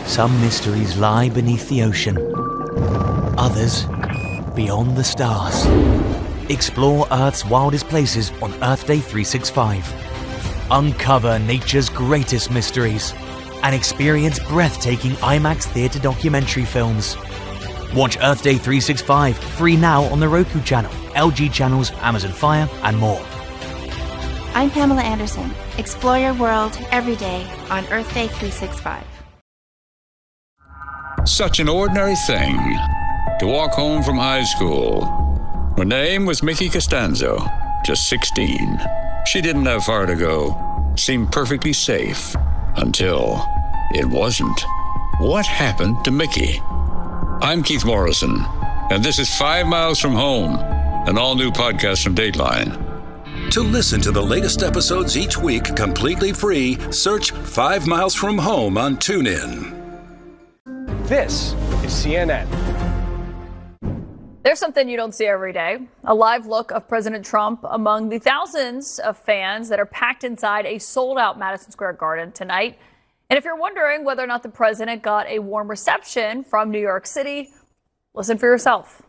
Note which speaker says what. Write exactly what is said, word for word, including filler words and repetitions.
Speaker 1: Some mysteries lie beneath the ocean. Others, beyond the stars. Explore Earth's wildest places on Earth Day three sixty-five. Uncover nature's greatest mysteries and experience breathtaking IMAX theater documentary films. Watch Earth Day three sixty-five free now on the Roku channel, L G channels, Amazon Fire, and more.
Speaker 2: I'm Pamela Anderson. Explore your world every day on Earth Day three sixty-five.
Speaker 3: Such an ordinary thing to walk home from high school. Her name was Mickey Costanzo, just sixteen. She didn't have far to go, seemed perfectly safe, until it wasn't. What happened to Mickey? I'm Keith Morrison, and this is Five Miles from Home, an all-new podcast from Dateline.
Speaker 4: To listen to the latest episodes each week completely free, search Five Miles from Home on TuneIn.
Speaker 5: This is C N N.
Speaker 6: There's something you don't see every day. A live look of President Trump among the thousands of fans that are packed inside a sold-out Madison Square Garden tonight. And if you're wondering whether or not the president got a warm reception from New York City, listen for yourself.